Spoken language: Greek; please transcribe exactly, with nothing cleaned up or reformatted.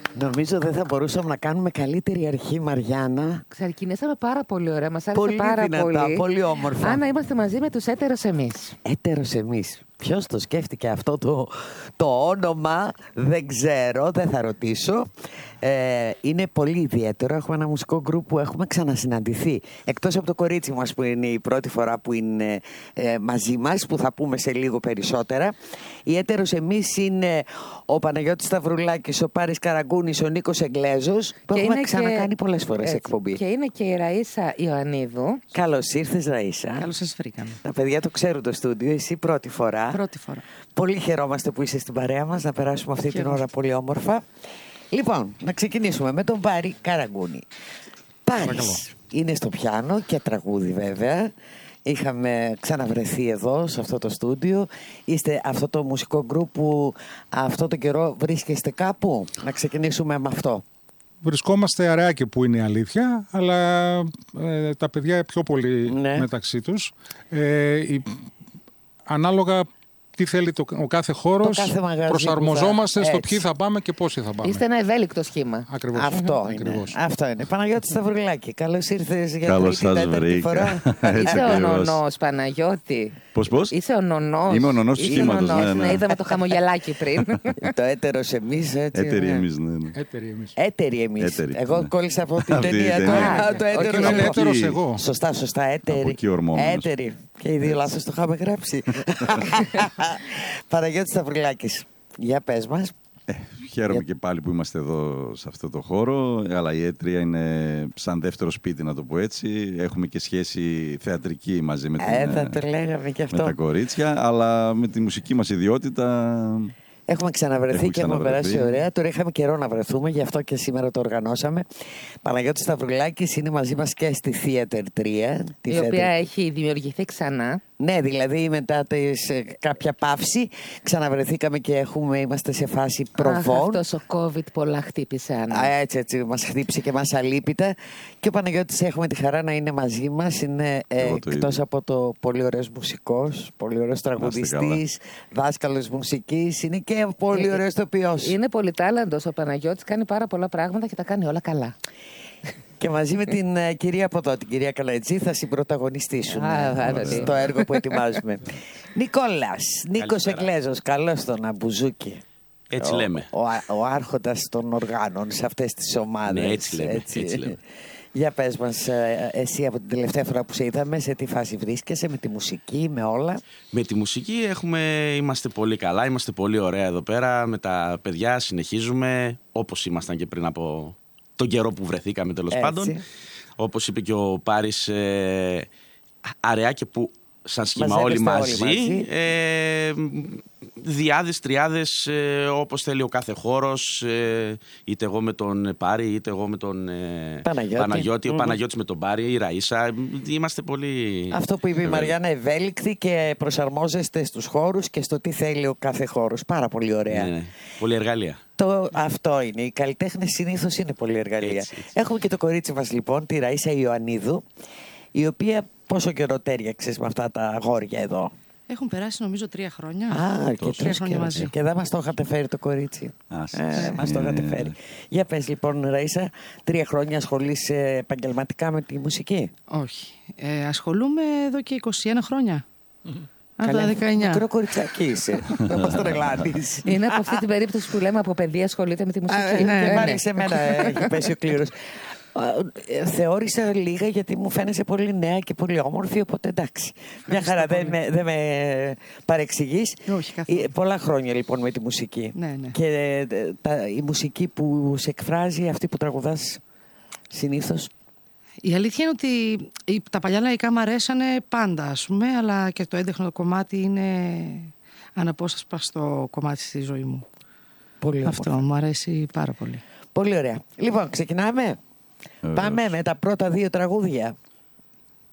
Νομίζω δεν θα μπορούσαμε να κάνουμε καλύτερη αρχή, Μαριάννα. Ξεκινήσαμε πάρα πολύ ωραία. Μας άρεσε Πολύ πάρα δυνατά, πολύ. πολύ όμορφα. Άννα, είμαστε μαζί με τους έτερος εμείς. Έτερος εμείς. Ποιος το σκέφτηκε αυτό το, το όνομα, δεν ξέρω, δεν θα ρωτήσω. Ε, είναι πολύ ιδιαίτερο. Έχουμε ένα μουσικό γκρουπ που έχουμε ξανασυναντηθεί. Εκτός από το κορίτσι μας που είναι η πρώτη φορά που είναι ε, μαζί μας, που θα πούμε σε λίγο περισσότερα. Οι έτερος εμείς είναι ο Παναγιώτης Σταυρουλάκης, ο Πάρης Καραγκούνης, ο Νίκος Εγγλέζος, που και έχουμε ξανακάνει και... πολλές φορές έτσι, εκπομπή. Και είναι και η Ραΐσα Ιωαννίδου. Καλώς ήρθες, Ραΐσα. Καλώς σας βρήκαμε. Τα παιδιά το ξέρουν το στούντιο, εσύ πρώτη φορά. Πρώτη φορά. Πολύ χαιρόμαστε που είσαι στην παρέα μας, να περάσουμε αυτή την ώρα πολύ όμορφα. Λοιπόν, να ξεκινήσουμε με τον Πάρη Καραγκούνη. Πάρης είναι στο πιάνο και τραγούδι βέβαια. Είχαμε ξαναβρεθεί εδώ σε αυτό το στούντιο. Είστε αυτό το μουσικό γκρουπ που αυτό το καιρό βρίσκεστε κάπου. Να ξεκινήσουμε με αυτό. Βρισκόμαστε Αρεάκη που είναι η αλήθεια, αλλά ε, τα παιδιά πιο πολύ ναι. μεταξύ τους. Ε, η, ανάλογα τι θέλει το, ο κάθε χώρος, το κάθε προσαρμοζόμαστε θα... στο ποιοι θα πάμε και πόσοι θα πάμε. Είστε ένα ευέλικτο σχήμα. Ακριβώς. Αυτό, mm-hmm. είναι. Αυτό είναι. Παναγιώτη Σταυρουλάκη, καλώς ήρθες για καλώς τρίτη, τέταρτη φορά. Είσαι ο νονός, Παναγιώτη. Πώς, πώς? Είσαι ο νονός. Είμαι ο νονός του σχήματος. Ναι, ναι. Είδαμε το χαμογελάκι πριν. Το έτερος εμείς, έτσι. Έτεροι εμείς, ναι. Έτεροι εμείς. Εγώ κόλλησα από την ταινία το έτερος εγώ. Σωστά, σωστά, έτεροι. Και οι δύο λάθος το είχαμε γράψει. Παναγιώτης Σταυρουλάκης, για πες μας. Ε, χαίρομαι για... και πάλι που είμαστε εδώ σε αυτό το χώρο, αλλά η έτρια είναι σαν δεύτερο σπίτι, να το πω έτσι. Έχουμε και σχέση θεατρική μαζί με, την, ε, θα το λέγαμε και αυτό. με τα κορίτσια, αλλά με τη μουσική μας ιδιότητα... Έχουμε ξαναβρεθεί έχουμε και έχουμε περάσει ωραία. Τώρα είχαμε καιρό να βρεθούμε, γι' αυτό και σήμερα το οργανώσαμε. Παναγιώτης Σταυρουλάκης είναι μαζί μας και στη Theater τρία. Η οποία έχει δημιουργηθεί ξανά. Ναι, δηλαδή μετά τις, κάποια παύση ξαναβρεθήκαμε και έχουμε, είμαστε σε φάση προβών. Αχ, αυτός ο COVID πολλά χτύπησε, Άννα. Α, έτσι, έτσι, μας χτύπησε και μας αλείπητα. Και ο Παναγιώτης έχουμε τη χαρά να είναι μαζί μας. Είναι ε, εκτός από το πολύ ωραίος μουσικός, πολύ ωραίος τραγουδιστής, δάσκαλος μουσικής, είναι και πολύ ωραίος τοπιός. Είναι πολυτάλαντος ο Παναγιώτης, κάνει πάρα πολλά πράγματα και τα κάνει όλα καλά. Και μαζί με την uh, κυρία από εδώ, την κυρία Καλατζή, θα συμπρωταγωνιστήσουν ah, στο έργο που ετοιμάζουμε. Νικόλας, Νίκος Εγγλέζος, καλώς τον Αμπουζούκι. Έτσι ο, λέμε. Ο, ο, ο άρχοντας των οργάνων σε αυτές τις ομάδες. Ναι, έτσι λέμε. Έτσι. Έτσι λέμε. Για πες μας, εσύ από την τελευταία φορά που σε είδαμε, σε τι φάση βρίσκεσαι, με τη μουσική, με όλα? Με τη μουσική έχουμε, είμαστε πολύ καλά, είμαστε πολύ ωραία εδώ πέρα. Με τα παιδιά συνεχίζουμε όπως ήμασταν και πριν από τον καιρό που βρεθήκαμε, τέλος Έτσι. πάντων. Όπως είπε και ο Πάρης, ε, αραιά και που σαν σχήμα όλοι μαζί, όλοι μαζί. Ε, διάδες, τριάδες, ε, όπως θέλει ο κάθε χώρος, ε, είτε εγώ με τον Πάρη, είτε εγώ με τον ε, Παναγιώτη, Παναγιώτη mm. ο Παναγιώτης με τον Πάρη, η Ραΐσα, είμαστε πολύ... Αυτό που είπε η Μαριάννα, ευέλικτη και προσαρμόζεστε στους χώρους και στο τι θέλει ο κάθε χώρος. Πάρα πολύ ωραία. Ναι, ναι. Πολύ εργαλεία. Το, αυτό είναι. Οι καλλιτέχνες συνήθως είναι πολύ εργαλεία. Έτσι, έτσι. Έχουμε και το κορίτσι μας λοιπόν, τη Ραΐσα Ιωαννίδου, η οποία πόσο καιρό τέριαξες με αυτά τα αγόρια εδώ? Έχουν περάσει νομίζω τρία χρόνια. Α, και τρία χρόνια μαζί. Και δεν μας το είχατε φέρει το κορίτσι. Α, ε, μας το είχατε φέρει. Για πες λοιπόν, Ραΐσα, τρία χρόνια ασχολείσαι επαγγελματικά με τη μουσική? Όχι. Ε, ασχολούμαι εδώ και είκοσι ένα χρόνια. Από τα δεκαεννιά. Μικρό κοριτσάκι είσαι. Δεν μας τρελάνεις. Είναι από αυτή την περίπτωση που λέμε από παιδί ασχολείται με τη μουσική. Ναι, πάλι σε μένα έχει πέσει ο κλήρος. Θεώρησα λίγα γιατί μου φαίνεσαι πολύ νέα και πολύ όμορφη, οπότε εντάξει. Μια χαρά, δεν με, δεν με παρεξηγείς. Όχι, καθόλου. Πολλά χρόνια λοιπόν με τη μουσική. Ναι, ναι. Και τα, η μουσική που σε εκφράζει, αυτή που τραγουδάς συνήθως? Η αλήθεια είναι ότι τα παλιά λαϊκά μου αρέσανε πάντα, ας πούμε, αλλά και το έντεχνο κομμάτι είναι αναπόσπαστο κομμάτι στη ζωή μου. Πολύ Αυτό μου αρέσει πάρα πολύ. Πολύ ωραία. Λοιπόν, ξεκινάμε. Πάμε με τα πρώτα δύο τραγούδια.